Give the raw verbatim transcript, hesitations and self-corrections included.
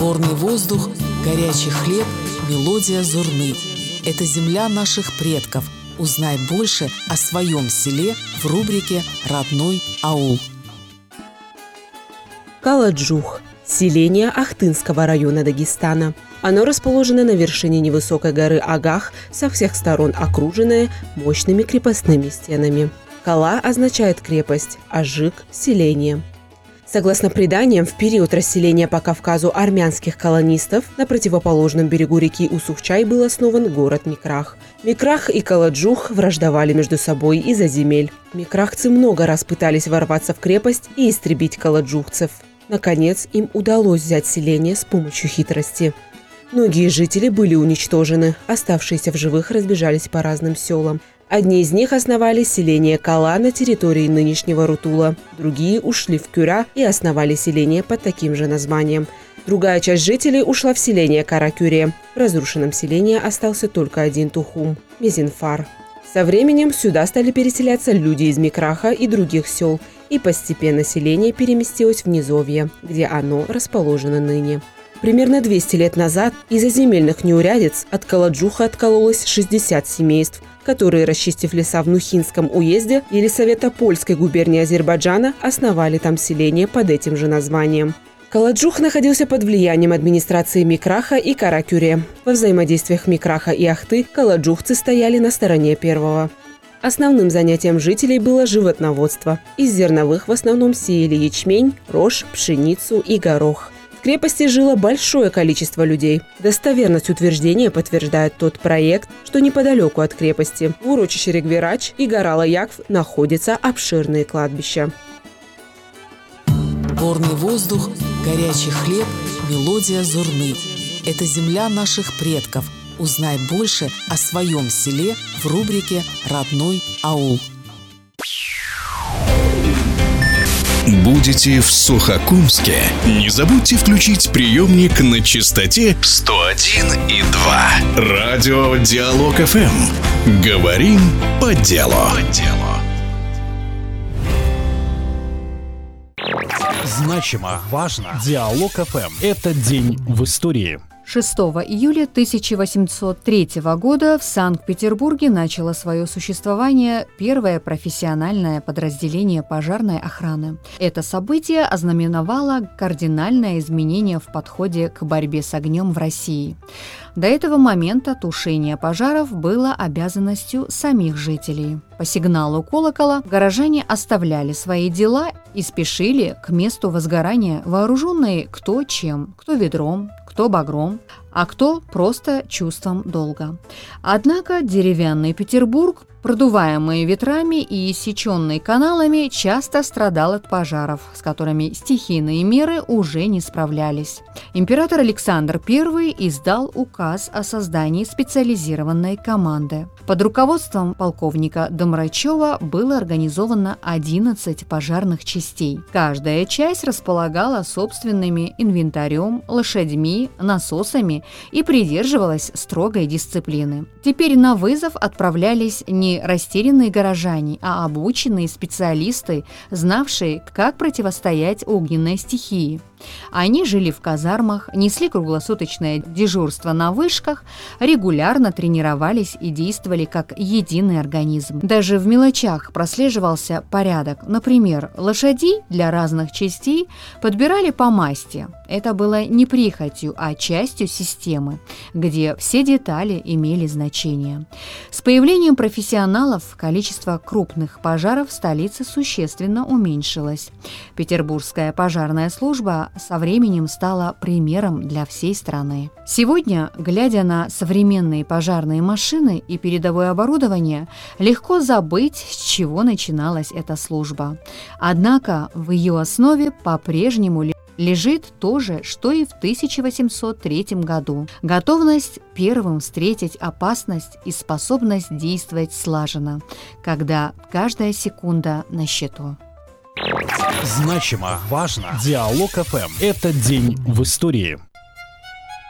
Горный воздух, горячий хлеб, мелодия зурны. Это земля наших предков. Узнай больше о своем селе в рубрике «Родной аул». Каладжух – селение Ахтынского района Дагестана. Оно расположено на вершине невысокой горы Агах, со всех сторон окруженное мощными крепостными стенами. Кала означает крепость, а жик – селение. Согласно преданиям, в период расселения по Кавказу армянских колонистов на противоположном берегу реки Усухчай был основан город Микрах. Микрах и Каладжух враждовали между собой из-за земель. Микрахцы много раз пытались ворваться в крепость и истребить каладжухцев. Наконец, им удалось взять селение с помощью хитрости. Многие жители были уничтожены, оставшиеся в живых разбежались по разным селам. Одни из них основали селение Кала на территории нынешнего Рутула, другие ушли в Кюра и основали селение под таким же названием. Другая часть жителей ушла в селение Каракюре. В разрушенном селении остался только один Тухум – Мезинфар. Со временем сюда стали переселяться люди из Микраха и других сел, и постепенно селение переместилось в низовье, где оно расположено ныне. Примерно двести лет назад из-за земельных неурядиц от Каладжуха откололось шестьдесят семейств, которые, расчистив леса в Нухинском уезде Елисаветопольской губернии Азербайджана, основали там селение под этим же названием. Каладжух находился под влиянием администрации Микраха и Каракюре. Во взаимодействиях Микраха и Ахты каладжухцы стояли на стороне первого. Основным занятием жителей было животноводство. Из зерновых в основном сеяли ячмень, рожь, пшеницу и горох. В крепости жило большое количество людей. Достоверность утверждения подтверждает тот проект, что неподалеку от крепости, в урочище Регверач и гора Лаякв, находятся обширные кладбища. Горный воздух, горячий хлеб, мелодия зурны. Это земля наших предков. Узнай больше о своем селе в рубрике «Родной аул». Будете в Сухокумске? Не забудьте включить приемник на частоте сто один и два. Радио Диалог эф эм. Говорим по делу. Значимо, важно. Диалог эф эм. Это день в истории. шестого июля тысяча восемьсот третьего года в Санкт-Петербурге начало свое существование первое профессиональное подразделение пожарной охраны. Это событие ознаменовало кардинальное изменение в подходе к борьбе с огнем в России. До этого момента тушение пожаров было обязанностью самих жителей. По сигналу колокола горожане оставляли свои дела и спешили к месту возгорания, вооруженные кто чем, кто ведром, кто багром, а кто просто чувством долга. Однако деревянный Петербург, продуваемый ветрами и иссеченный каналами, часто страдал от пожаров, с которыми стихийные меры уже не справлялись. Император Александр Первый издал указ о создании специализированной команды. Под руководством полковника Домрачева было организовано одиннадцать пожарных частей. Каждая часть располагала собственными инвентарем, лошадьми, насосами и придерживалась строгой дисциплины. Теперь на вызов отправлялись не растерянные горожане, а обученные специалисты, знавшие, как противостоять огненной стихии. Они жили в казармах, несли круглосуточное дежурство на вышках, регулярно тренировались и действовали как единый организм. Даже в мелочах прослеживался порядок. Например, лошадей для разных частей подбирали по масти. Это было не прихотью, а частью системы, где все детали имели значение. С появлением профессионалов количество крупных пожаров в столице существенно уменьшилось. Петербургская пожарная служба со временем стала примером для всей страны. Сегодня, глядя на современные пожарные машины и передовое оборудование, легко забыть, с чего начиналась эта служба. Однако в ее основе по-прежнему лежит то же, что и в тысяча восемьсот третьем году. Готовность первым встретить опасность и способность действовать слаженно, когда каждая секунда на счету. Значимо, важно. Диалог эф эм. Это день в истории.